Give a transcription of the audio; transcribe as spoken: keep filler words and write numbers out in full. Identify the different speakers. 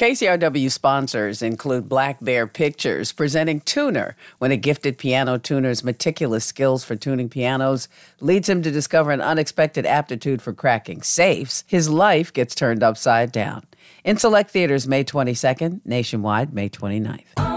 Speaker 1: K C R W sponsors include Black Bear Pictures, presenting Tuner, when a gifted piano tuner's meticulous skills for tuning pianos leads him to discover an unexpected aptitude for cracking safes. His life gets turned upside down. In select theaters May twenty-second, nationwide May twenty-ninth.